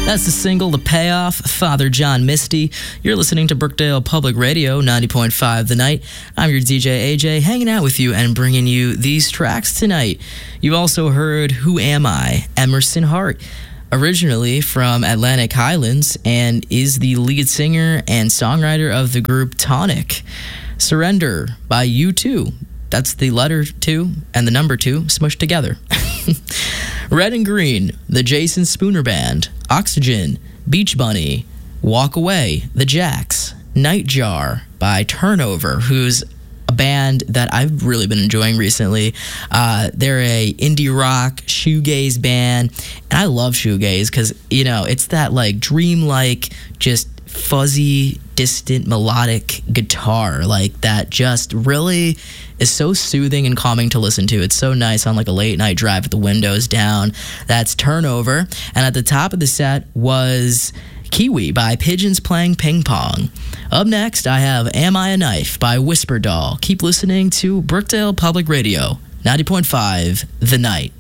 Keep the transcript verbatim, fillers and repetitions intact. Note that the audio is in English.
That's the single, The Payoff, Father John Misty. You're listening to Brookdale Public Radio, ninety point five The Night. I'm your D J A J, hanging out with you and bringing you these tracks tonight. You also heard Who Am I? Emerson Hart, originally from Atlantic Highlands, and is the lead singer and songwriter of the group Tonic. Surrender by U two. That's the letter two and the number two smushed together. Red and Green, the Jason Spooner Band. Oxygen, Beach Bunny. Walk Away, the Jacks. Nightjar by Turnover, who's a band that I've really been enjoying recently. Uh, they're a indie rock shoegaze band, and I love shoegaze because, you know, it's that like dreamlike, just fuzzy, distant, melodic guitar, like that just really is so soothing and calming to listen to. It's so nice on like a late night drive with the windows down. That's Turnover. And at the top of the set was Kiwi by Pigeons Playing Ping Pong. Up next, I have Am I a Knife by Whisper Doll. Keep listening to Brookdale Public Radio, ninety point five The Night.